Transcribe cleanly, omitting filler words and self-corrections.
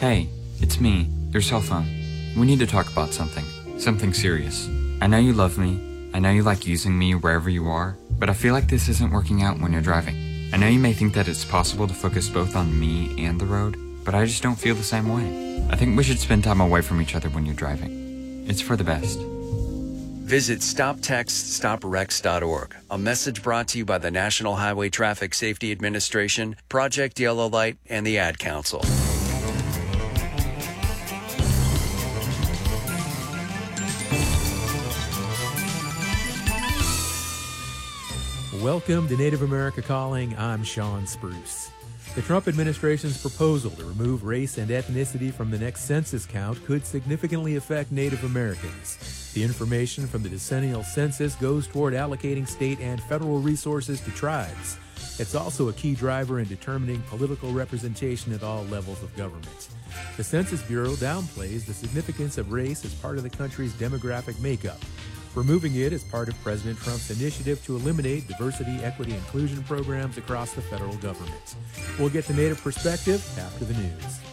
Hey, it's me, your cell phone. We need to talk about something. Something serious. I know you love me. I know you like using me wherever you are, but I feel like this isn't working out when you're driving. I know you may think that it's possible to focus both on me and the road, but I just don't feel the same way. I think we should spend time away from each other when you're driving. It's for the best. Visit StopTextStopWrecks.org. A message brought to you by the National Highway Traffic Safety Administration, Project Yellow Light, and the Ad Council. Welcome to Native America Calling. I'm Sean Spruce. The Trump administration's proposal to remove race and ethnicity from the next census count could significantly affect Native Americans. The information from the decennial census goes toward allocating state and federal resources to tribes. It's also a key driver in determining political representation at all levels of government. The Census Bureau downplays the significance of race as part of the country's demographic makeup. Removing it is part of President Trump's initiative to eliminate diversity, equity, inclusion programs across the federal government. We'll get the Native perspective after the news.